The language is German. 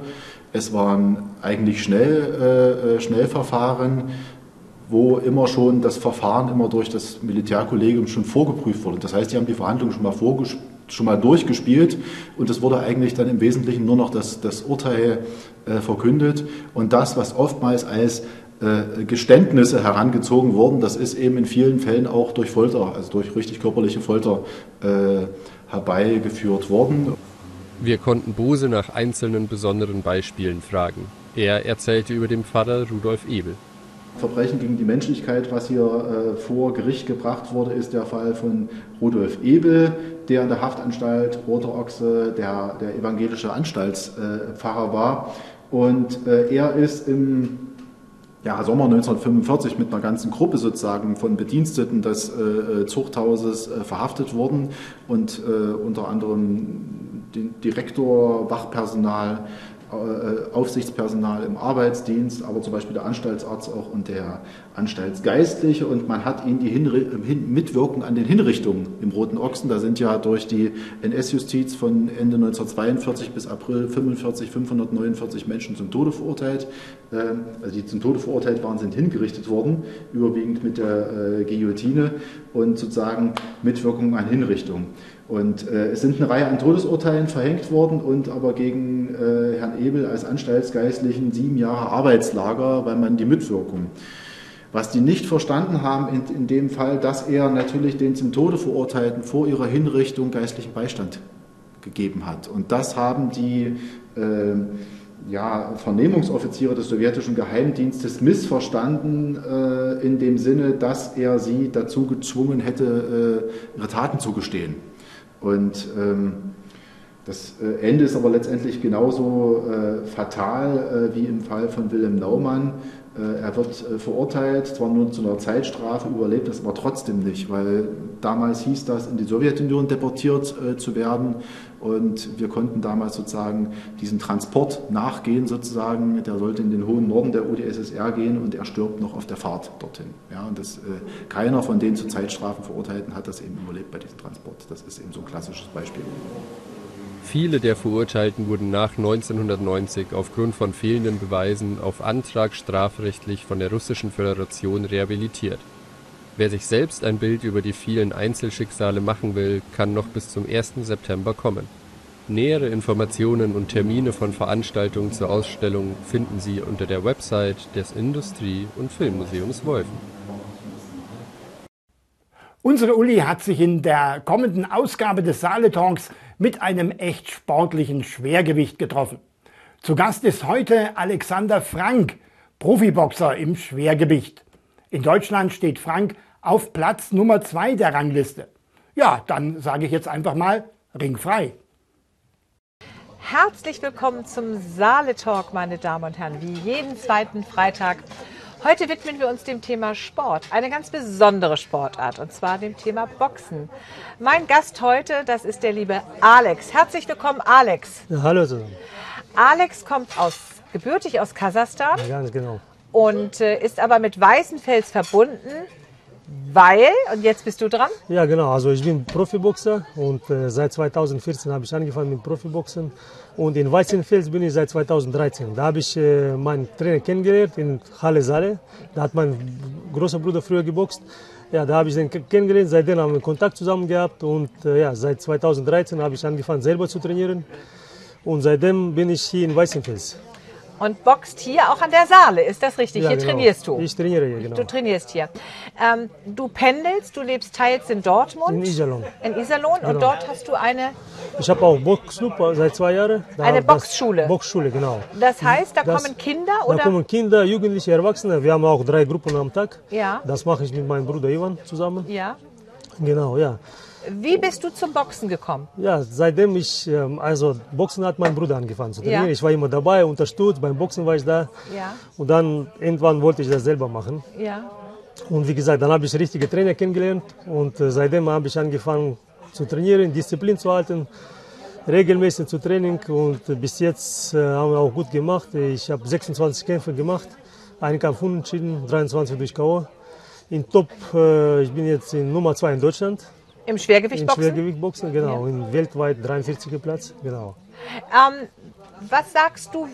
Es waren eigentlich Schnellverfahren, wo immer schon das Verfahren immer durch das Militärkollegium schon vorgeprüft wurde. Das heißt, die haben die Verhandlungen schon mal durchgespielt und es wurde eigentlich dann im Wesentlichen nur noch das Urteil verkündet. Und das, was oftmals als Geständnisse herangezogen wurden, das ist eben in vielen Fällen auch durch Folter, also durch richtig körperliche Folter herbeigeführt worden. Wir konnten Bose nach einzelnen besonderen Beispielen fragen. Er erzählte über den Pfarrer Rudolf Ebel. Verbrechen gegen die Menschlichkeit, was hier vor Gericht gebracht wurde, ist der Fall von Rudolf Ebel, der in der Haftanstalt Roter Ochse der evangelische Anstaltspfarrer war. Und er ist im Sommer 1945 mit einer ganzen Gruppe sozusagen von Bediensteten des Zuchthauses verhaftet worden und unter anderem den Direktor, Wachpersonal, Aufsichtspersonal im Arbeitsdienst, aber zum Beispiel der Anstaltsarzt auch und der Anstaltsgeistliche, und man hat ihnen die Mitwirkung an den Hinrichtungen im Roten Ochsen, da sind ja durch die NS-Justiz von Ende 1942 bis April 1945 549 Menschen zum Tode verurteilt, also die zum Tode verurteilt waren, sind hingerichtet worden, überwiegend mit der Guillotine und sozusagen Mitwirkung an Hinrichtungen. Und es sind eine Reihe an Todesurteilen verhängt worden und aber gegen Herrn Ebel als Anstaltsgeistlichen 7 Jahre Arbeitslager, weil man die Mitwirkung. Was die nicht verstanden haben in dem Fall, dass er natürlich den zum Tode Verurteilten vor ihrer Hinrichtung geistlichen Beistand gegeben hat. Und das haben die Vernehmungsoffiziere des sowjetischen Geheimdienstes missverstanden in dem Sinne, dass er sie dazu gezwungen hätte, ihre Taten zu gestehen. Und das Ende ist aber letztendlich genauso fatal wie im Fall von Wilhelm Naumann. Er wird verurteilt, zwar nur zu einer Zeitstrafe, überlebt das aber trotzdem nicht, weil damals hieß das, in die Sowjetunion deportiert zu werden, und wir konnten damals sozusagen diesen Transport nachgehen sozusagen. Der sollte in den hohen Norden der UdSSR gehen und er stirbt noch auf der Fahrt dorthin. Ja, und keiner von den zu Zeitstrafen Verurteilten hat das eben überlebt bei diesem Transport. Das ist eben so ein klassisches Beispiel. Viele der Verurteilten wurden nach 1990 aufgrund von fehlenden Beweisen auf Antrag strafrechtlich von der Russischen Föderation rehabilitiert. Wer sich selbst ein Bild über die vielen Einzelschicksale machen will, kann noch bis zum 1. September kommen. Nähere Informationen und Termine von Veranstaltungen zur Ausstellung finden Sie unter der Website des Industrie- und Filmmuseums Wolfen. Unsere Uli hat sich in der kommenden Ausgabe des Saale-Talks mit einem echt sportlichen Schwergewicht getroffen. Zu Gast ist heute Alexander Frank, Profiboxer im Schwergewicht. In Deutschland steht Frank auf Platz Nummer 2 der Rangliste. Ja, dann sage ich jetzt einfach mal, ringfrei. Herzlich willkommen zum Saale-Talk, meine Damen und Herren, wie jeden zweiten Freitag. Heute widmen wir uns dem Thema Sport, eine ganz besondere Sportart, und zwar dem Thema Boxen. Mein Gast heute, das ist der liebe Alex. Herzlich willkommen, Alex. Ja, hallo zusammen. Alex kommt gebürtig aus Kasachstan, ja, ganz genau, und ist aber mit Weißenfels verbunden, weil, und jetzt bist du dran? Ja, genau, also ich bin Profiboxer und seit 2014 habe ich angefangen mit Profiboxen. Und in Weißenfels bin ich seit 2013. Da habe ich meinen Trainer kennengelernt in Halle Saale. Da hat mein großer Bruder früher geboxt. Ja, da habe ich den kennengelernt. Seitdem haben wir Kontakt zusammen gehabt. Und seit 2013 habe ich angefangen selber zu trainieren. Und seitdem bin ich hier in Weißenfels. Und boxt hier auch an der Saale, ist das richtig? Ja, hier genau. Trainierst du? Ich trainiere hier, genau. Du trainierst hier. Du pendelst, du lebst teils in Dortmund. In Iserlohn. In Iserlohn, genau. Und dort hast du eine... Ich habe auch Boxclub seit 2 Jahren. Eine Boxschule? Boxschule, genau. Das heißt, da kommen Kinder, oder? Da kommen Kinder, Jugendliche, Erwachsene. Wir haben auch 3 Gruppen am Tag. Ja. Das mache ich mit meinem Bruder Ivan zusammen. Ja. Genau, ja. Wie bist du zum Boxen gekommen? Ja, seitdem Boxen hat mein Bruder angefangen zu trainieren. Ja. Ich war immer dabei, unterstützt, beim Boxen war ich da. Ja. Und dann irgendwann wollte ich das selber machen. Ja. Und wie gesagt, dann habe ich richtige Trainer kennengelernt und seitdem habe ich angefangen zu trainieren, Disziplin zu halten, regelmäßig zu Training, und bis jetzt haben wir auch gut gemacht. Ich habe 26 Kämpfe gemacht, einen Kampf unentschieden, 23 durch K.O. In Top, ich bin jetzt in Nummer 2 in Deutschland. Im Schwergewichtboxen? Im Schwergewichtboxen, genau. Ja. In weltweit 43. Platz, genau. Was sagst du,